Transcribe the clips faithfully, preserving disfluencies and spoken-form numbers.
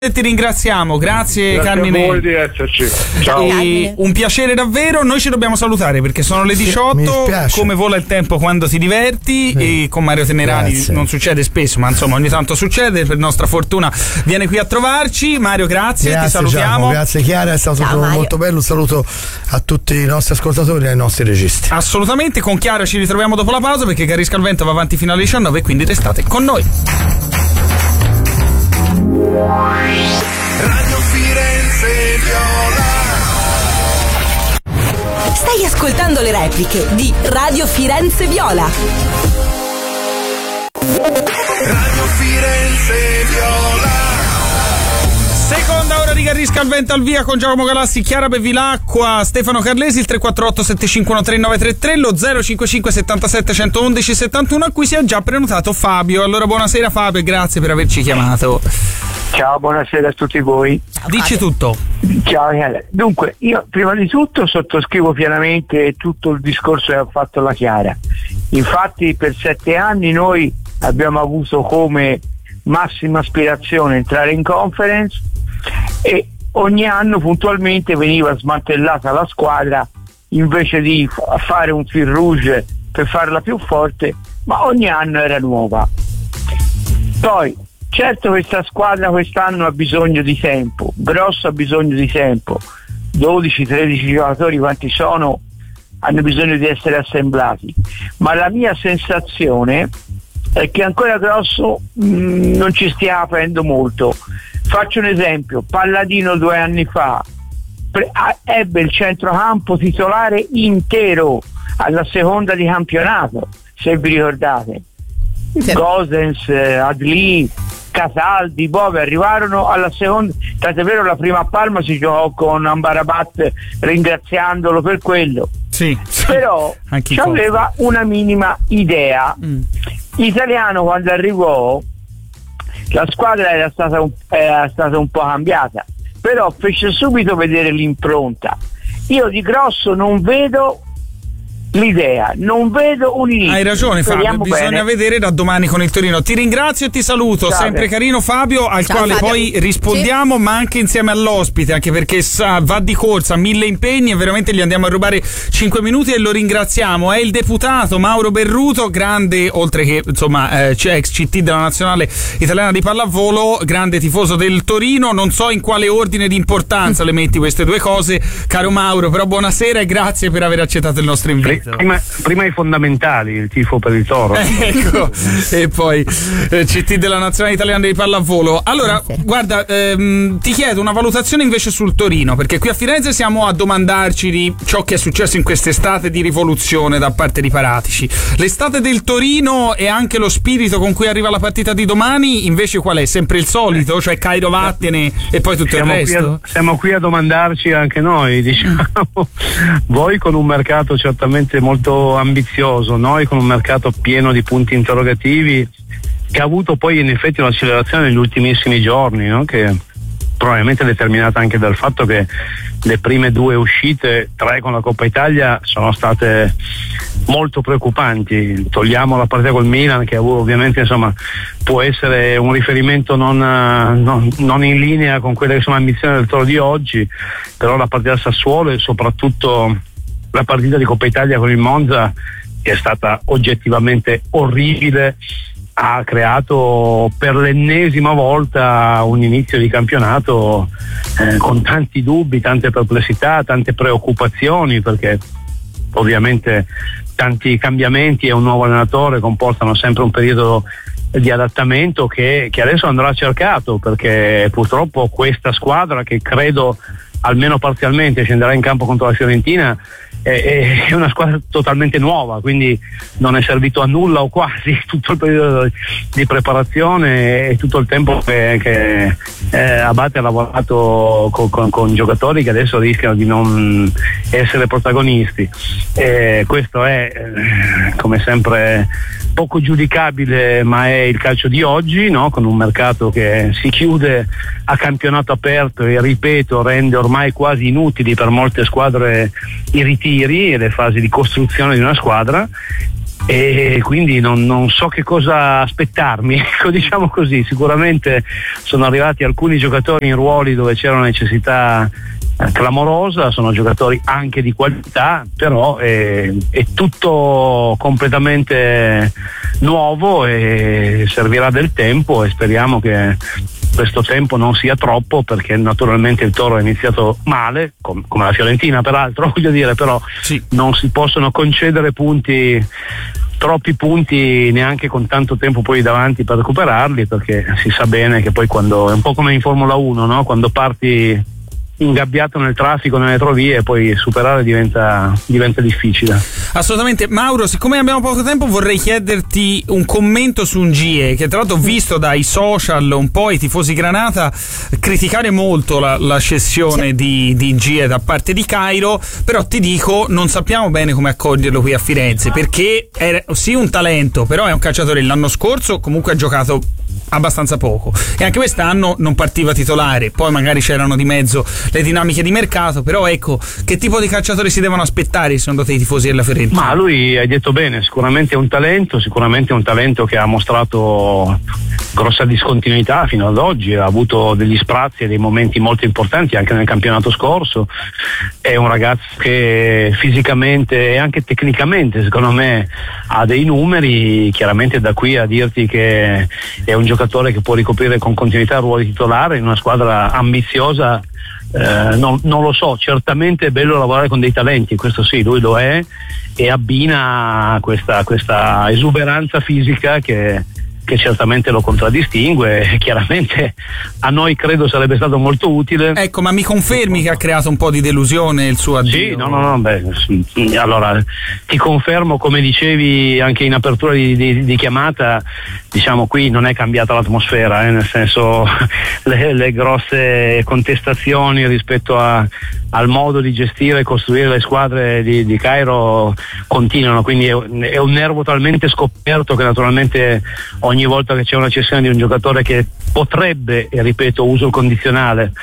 Ti ringraziamo, grazie, grazie Carmine. A voi di esserci. Ciao. E un piacere davvero. Noi ci dobbiamo salutare perché sono le diciotto. Come vola il tempo quando ti diverti. Eh. E con Mario Tenerani grazie. Non succede spesso, ma insomma ogni tanto succede. Per nostra fortuna viene qui a trovarci. Mario, grazie, grazie ti salutiamo. Ciao, grazie Chiara, è stato ciao, molto bello. Un saluto a tutti i nostri ascoltatori e ai nostri registi. Assolutamente, con Chiara ci ritroviamo dopo la pausa perché Carisca al Vento va avanti fino alle diciannove e quindi restate con noi. Radio Firenze Viola. Stai ascoltando le repliche di Radio Firenze Viola. Radio Firenze Viola. Seconda ora di Carisca al Vento al via con Giacomo Galassi, Chiara Bevilacqua, Stefano Carlesi, il tre quattro otto sette cinque uno tre nove tre tre, lo zero cinque cinque settantasette centoundici settantuno a cui si è già prenotato Fabio. Allora buonasera Fabio e grazie per averci chiamato. Ciao, buonasera a tutti voi. Dici tutto. Ciao, dunque io prima di tutto sottoscrivo pienamente tutto il discorso che ha fatto la Chiara. Infatti per sette anni noi abbiamo avuto come massima aspirazione entrare in conference e ogni anno puntualmente veniva smantellata la squadra invece di f- fare un fil rouge per farla più forte, ma ogni anno era nuova. Poi certo questa squadra quest'anno ha bisogno di tempo, Grosso ha bisogno di tempo, dodici tredici giocatori quanti sono hanno bisogno di essere assemblati, ma la mia sensazione è che ancora Grosso mh, non ci stia aprendo molto. Faccio un esempio: Palladino due anni fa pre- a- ebbe il centrocampo titolare intero alla seconda di campionato, se vi ricordate. Sì. Gosens, eh, Adli, Cataldi, Bove arrivarono alla seconda, tant'è vero la prima a Palma si giocò con Ambarabat ringraziandolo per quello. Sì, però aveva una minima idea. Mm. Italiano quando arrivò la squadra era stata, un, era stata un po' cambiata, però fece subito vedere l'impronta. Io di Grosso non vedo l'idea, non vedo un inizio. Hai ragione Fabio, bisogna bene. vedere da domani con il Torino. Ti ringrazio e ti saluto. Ciao, sempre beh. carino Fabio, al Ciao, quale Fabio. poi rispondiamo, sì. ma anche insieme all'ospite, anche perché sa, va di corsa, mille impegni e veramente gli andiamo a rubare cinque minuti e lo ringraziamo. È il deputato Mauro Berruto, grande, oltre che insomma eh, c'è ex C T della nazionale italiana di pallavolo, grande tifoso del Torino. Non so in quale ordine di importanza le metti queste due cose, caro Mauro, però buonasera e grazie per aver accettato il nostro invito. Prima, prima i fondamentali, il tifo per il Toro. Ecco, e poi eh, C T della nazionale italiana di pallavolo. Allora, sì. guarda, ehm, ti chiedo una valutazione invece sul Torino, perché qui a Firenze siamo a domandarci di ciò che è successo in quest'estate di rivoluzione da parte di Paratici. L'estate del Torino e anche lo spirito con cui arriva la partita di domani, invece qual è? Sempre il solito? Cioè Cairo vattene e poi tutto siamo il resto? Qui a, siamo qui a domandarci anche noi, diciamo. Voi con un mercato certamente molto ambizioso, noi con un mercato pieno di punti interrogativi che ha avuto poi in effetti un'accelerazione negli ultimissimi giorni, no? Che probabilmente è determinata anche dal fatto che le prime due uscite, tre con la Coppa Italia, sono state molto preoccupanti. Togliamo la partita col Milan, che ovviamente insomma può essere un riferimento non, non, non in linea con quelle che sono le ambizioni del Toro di oggi, però la partita del Sassuolo e soprattutto la partita di Coppa Italia con il Monza, che è stata oggettivamente orribile, ha creato per l'ennesima volta un inizio di campionato eh, con tanti dubbi, tante perplessità, tante preoccupazioni, perché ovviamente tanti cambiamenti e un nuovo allenatore comportano sempre un periodo di adattamento che, che adesso andrà cercato, perché purtroppo questa squadra, che credo almeno parzialmente scenderà in campo contro la Fiorentina, è, è una squadra totalmente nuova, quindi non è servito a nulla o quasi tutto il periodo di preparazione e tutto il tempo che, che eh, Abate ha lavorato con, con, con giocatori che adesso rischiano di non essere protagonisti. E questo è, eh, come sempre poco giudicabile, ma è il calcio di oggi, no? Con un mercato che si chiude a campionato aperto e, ripeto, rende ormai quasi inutili per molte squadre i ritiri e le fasi di costruzione di una squadra, e quindi non, non so che cosa aspettarmi, ecco, diciamo così. Sicuramente sono arrivati alcuni giocatori in ruoli dove c'era una necessità clamorosa, sono giocatori anche di qualità, però è, è tutto completamente nuovo e servirà del tempo, e speriamo che questo tempo non sia troppo, perché naturalmente il Toro è iniziato male, com- come la Fiorentina peraltro, voglio dire, però sì, non si possono concedere punti, troppi punti, neanche con tanto tempo poi davanti per recuperarli, perché si sa bene che poi, quando è un po' come in Formula uno, no? Quando parti ingabbiato nel traffico, nelle retrovie, poi superare diventa, diventa difficile. Assolutamente. Mauro, siccome abbiamo poco tempo, vorrei chiederti un commento su un G E che tra l'altro ho visto dai social un po' i tifosi Granata criticare molto la, la cessione sì. di, di G E da parte di Cairo, però ti dico, non sappiamo bene come accoglierlo qui a Firenze, perché è sì un talento, però è un calciatore, l'anno scorso comunque ha giocato abbastanza poco e anche quest'anno non partiva titolare, poi magari c'erano di mezzo le dinamiche di mercato, però ecco, che tipo di calciatori si devono aspettare secondo te i tifosi della Fiorentina? Ma lui, hai detto bene, sicuramente è un talento, sicuramente è un talento che ha mostrato grossa discontinuità fino ad oggi, ha avuto degli sprazzi e dei momenti molto importanti anche nel campionato scorso, è un ragazzo che fisicamente e anche tecnicamente secondo me ha dei numeri, chiaramente da qui a dirti che è un giocatore che può ricoprire con continuità il ruolo di titolare in una squadra ambiziosa, eh, non, non lo so. Certamente è bello lavorare con dei talenti, questo sì, lui lo è, e abbina questa, questa esuberanza fisica che che certamente lo contraddistingue, e chiaramente a noi credo sarebbe stato molto utile. Ecco, ma mi confermi che ha creato un po' di delusione il suo addio? Sì, no, no, no, beh, allora ti confermo, come dicevi anche in apertura di, di, di chiamata, diciamo qui non è cambiata l'atmosfera, eh, nel senso le, le grosse contestazioni rispetto a, al modo di gestire e costruire le squadre di, di Cairo continuano, quindi è, è un nervo talmente scoperto che naturalmente ogni volta che c'è una cessione di un giocatore che potrebbe, e ripeto, uso il condizionale,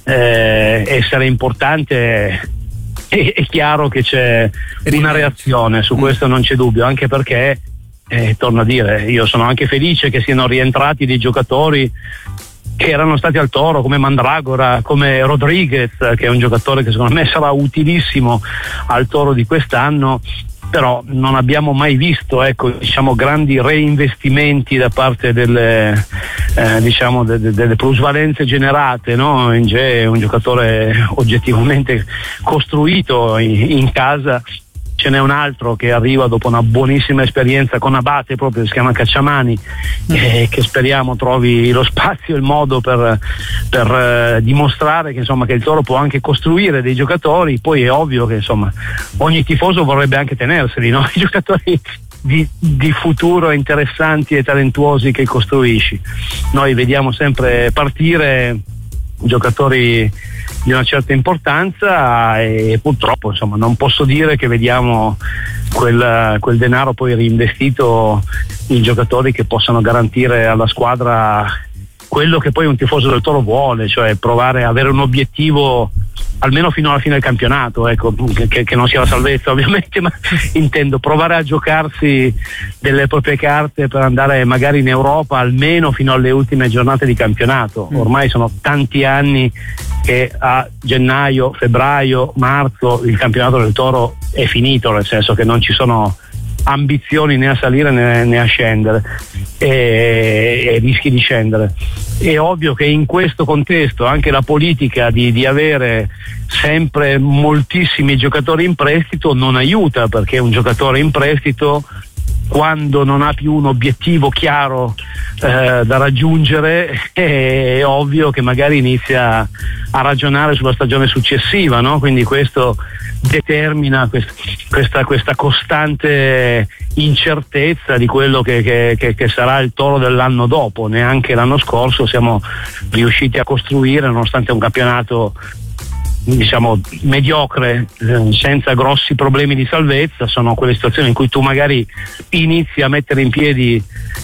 eh, essere importante, è, è chiaro che c'è una reazione, su questo non c'è dubbio, anche perché, eh, torno a dire, io sono anche felice che siano rientrati dei giocatori che erano stati al Toro, come Mandragora, come Rodriguez, che è un giocatore che secondo me sarà utilissimo al Toro di quest'anno, però non abbiamo mai visto, ecco, diciamo, grandi reinvestimenti da parte delle, eh, diciamo, de, de, delle plusvalenze generate, no? Nge è un giocatore oggettivamente costruito in, in casa. Ce n'è un altro che arriva dopo una buonissima esperienza con Abate, proprio, si chiama Cacciamani, eh, che speriamo trovi lo spazio e il modo per, per eh, dimostrare che, insomma, che il Toro può anche costruire dei giocatori. Poi è ovvio che, insomma, ogni tifoso vorrebbe anche tenerseli, no? I giocatori di, di futuro interessanti e talentuosi che costruisci. Noi vediamo sempre partire giocatori di una certa importanza e purtroppo, insomma, non posso dire che vediamo quel, quel denaro poi reinvestito in giocatori che possano garantire alla squadra quello che poi un tifoso del Toro vuole, cioè provare a avere un obiettivo almeno fino alla fine del campionato, ecco, che, che non sia la salvezza ovviamente, ma intendo provare a giocarsi delle proprie carte per andare magari in Europa almeno fino alle ultime giornate di campionato. Ormai sono tanti anni che a gennaio, febbraio, marzo il campionato del Toro è finito, nel senso che non ci sono ambizioni né a salire né, né a scendere, e, e rischi di scendere. È ovvio che in questo contesto anche la politica di, di avere sempre moltissimi giocatori in prestito non aiuta, perché un giocatore in prestito, quando non ha più un obiettivo chiaro eh, da raggiungere, è ovvio che magari inizia a ragionare sulla stagione successiva, no? Quindi questo determina quest- questa, questa costante incertezza di quello che, che, che, che sarà il Toro dell'anno dopo. Neanche l'anno scorso siamo riusciti a costruire, nonostante un campionato diciamo mediocre, eh, senza grossi problemi di salvezza. Sono quelle situazioni in cui tu magari inizi a mettere in piedi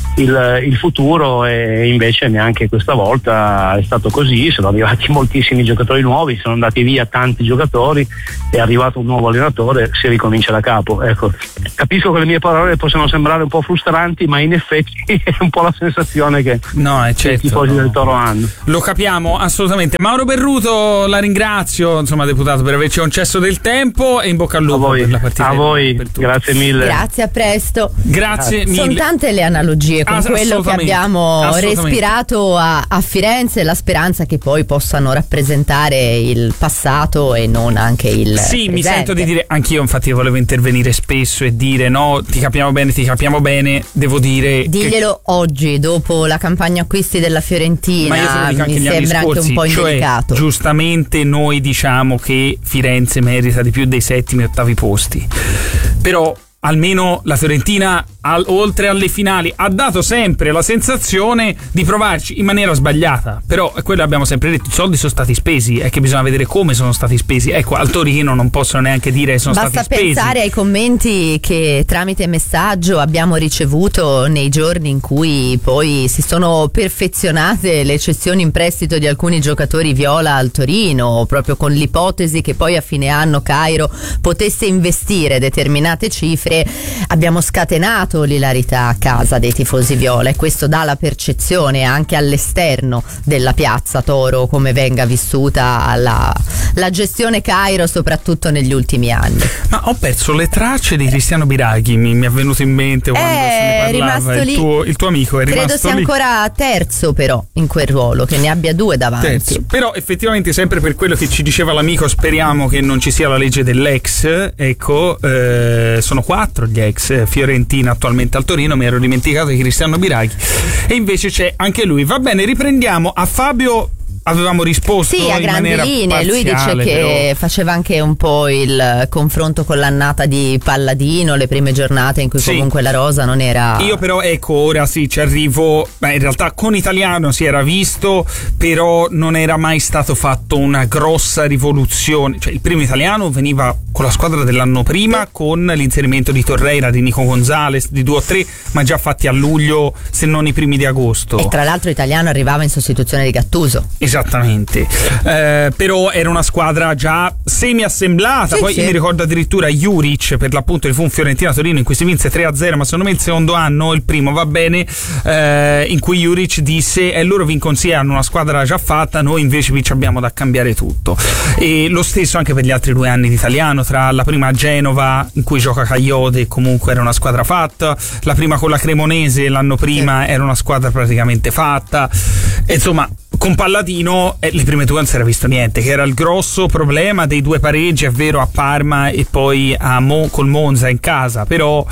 il, il futuro, e invece neanche questa volta è stato così. Sono arrivati moltissimi giocatori nuovi, sono andati via tanti giocatori, è arrivato un nuovo allenatore, si ricomincia da capo. Ecco, capisco che le mie parole possono sembrare un po' frustranti, ma in effetti è un po' la sensazione che no, è certo, i tifosi no. del Toro hanno. Lo capiamo assolutamente. Mauro Berruto, la ringrazio, insomma, deputato, per averci concesso del tempo, e in bocca al lupo a voi, per la partita. A voi, grazie mille. Grazie, a presto. Grazie mille. Sono tante le analogie con Ah, quello che abbiamo respirato a, a Firenze, la speranza che poi possano rappresentare il passato e non anche il sì, presente. Mi sento di dire, anch'io infatti volevo intervenire spesso e dire no, ti capiamo bene, ti capiamo bene, devo dire diglielo che... oggi, dopo la campagna acquisti della Fiorentina, mi sembra anche un po' indelicato. Cioè, giustamente noi diciamo che Firenze merita di più dei settimi e ottavi posti, però almeno la Fiorentina, al, oltre alle finali, ha dato sempre la sensazione di provarci in maniera sbagliata. Però quello abbiamo sempre detto, i soldi sono stati spesi, è che bisogna vedere come sono stati spesi. Ecco, al Torino non possono neanche dire che sono Basta stati spesi. Basta pensare ai commenti che tramite messaggio abbiamo ricevuto nei giorni in cui poi si sono perfezionate le cessioni in prestito di alcuni giocatori viola al Torino, proprio con l'ipotesi che poi a fine anno Cairo potesse investire determinate cifre. Abbiamo scatenato l'ilarità a casa dei tifosi viola, e questo dà la percezione anche all'esterno della piazza Toro come venga vissuta la, la gestione Cairo, soprattutto negli ultimi anni. Ma ho perso le tracce di Cristiano Biraghi, mi, mi è venuto in mente quando è se ne parlava. Il tuo, il tuo amico è Credo rimasto sia lì. ancora terzo però in quel ruolo, che ne abbia due davanti. Terzo. Però effettivamente, sempre per quello che ci diceva l'amico, speriamo che non ci sia la legge dell'ex. Ecco, eh, sono quattro gli ex Fiorentina attualmente al Torino, mi ero dimenticato di Cristiano Biraghi, e invece c'è anche lui. Va bene, riprendiamo. A Fabio avevamo risposto sì, a in grandi maniera linee. parziale, lui dice che però... faceva anche un po' il confronto con l'annata di Palladino, le prime giornate in cui sì. comunque la rosa non era. Io però ecco, ora sì ci arrivo. Beh, in realtà con Italiano si era visto, però non era mai stato fatto una grossa rivoluzione. Cioè, il primo Italiano veniva con la squadra dell'anno prima, con l'inserimento di Torreira, di Nico Gonzalez, di due o tre, ma già fatti a luglio, se non i primi di agosto. E tra l'altro Italiano arrivava in sostituzione di Gattuso. Esattamente, eh, però era una squadra già semi-assemblata. Sì, poi sì. mi ricordo addirittura Juric, per l'appunto il fu un Fiorentina-Torino in cui si vinse tre a zero, ma secondo me il secondo anno, il primo va bene, eh, in cui Juric disse e eh, loro vincono sì, hanno una squadra già fatta, noi invece vi ci abbiamo da cambiare tutto. E lo stesso anche per gli altri due anni di Italiano, tra la prima a Genova in cui gioca Cagliote, comunque era una squadra fatta, la prima con la Cremonese l'anno prima sì. era una squadra praticamente fatta, e insomma con Palladino eh, le prime due non si era visto niente, che era il grosso problema dei due pareggi, è vero, a Parma e poi a Mo- col Monza in casa, però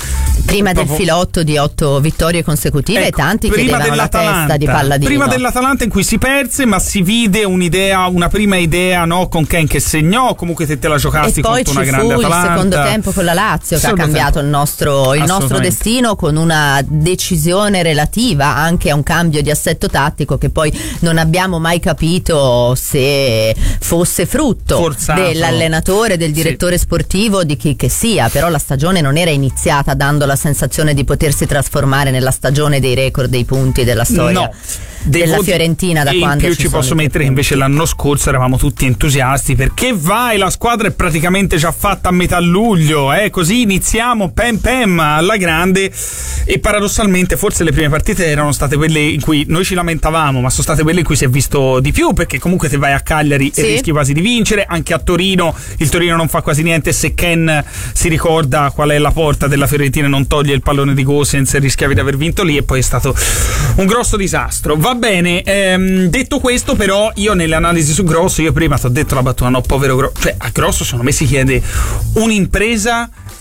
prima del filotto di otto vittorie consecutive, ecco, e tanti chiedevano la testa di Palladino. Prima dell'Atalanta in cui si perse, ma si vide un'idea, una prima idea, no, con Ken che segnò, comunque te te la giocasti contro una grande Atalanta. E poi ci fu il secondo tempo con la Lazio che ha cambiato il nostro, il nostro destino, con una decisione relativa anche a un cambio di assetto tattico che poi non abbiamo mai capito se fosse frutto Forzato. dell'allenatore, del direttore sì. sportivo, di chi che sia, però la stagione non era iniziata dando la sensazione di potersi trasformare nella stagione dei record dei punti della storia no. della voti, Fiorentina da e quando in più ci posso mettere che invece l'anno scorso eravamo tutti entusiasti perché vai, la squadra è praticamente già fatta a metà luglio, eh, così iniziamo pem pem alla grande. E paradossalmente forse le prime partite erano state quelle in cui noi ci lamentavamo, ma sono state quelle in cui si è visto di più, perché comunque te vai a Cagliari sì. e rischi quasi di vincere. Anche a Torino il Torino non fa quasi niente, se Ken si ricorda qual è la porta della Fiorentina non toglie il pallone di Gosens, rischiavi di aver vinto lì, e poi è stato un grosso disastro. Va bene, ehm, detto questo, però io nelle analisi su Grosso, io prima ti ho detto la battuta, no, povero Grosso, cioè a Grosso secondo me si chiede un'impresa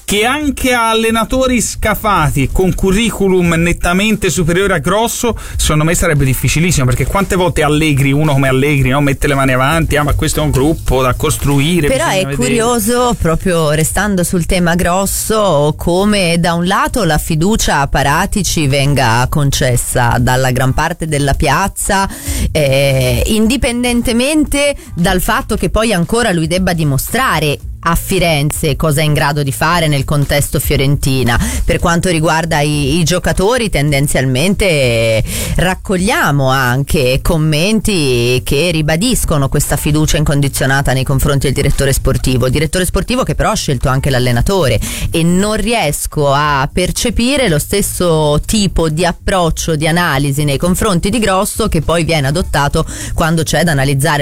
che anche a allenatori scafati con curriculum nettamente superiore a Grosso, secondo me sarebbe difficilissimo, perché quante volte Allegri, uno come Allegri, no, mette le mani avanti, ah ma questo è un gruppo da costruire. Però è vedere. Curioso, proprio restando sul tema Grosso, come da un lato la fiducia a Paratici venga concessa dalla gran parte della piazza, eh, indipendentemente dal fatto che poi ancora lui debba dimostrare a Firenze cosa è in grado di fare nel contesto fiorentina. Per quanto riguarda i, i giocatori, tendenzialmente raccogliamo anche commenti che ribadiscono questa fiducia incondizionata nei confronti del direttore sportivo, direttore sportivo che però ha scelto anche l'allenatore, e non riesco a percepire lo stesso tipo di approccio, di analisi nei confronti di Grosso che poi viene adottato quando c'è da analizzare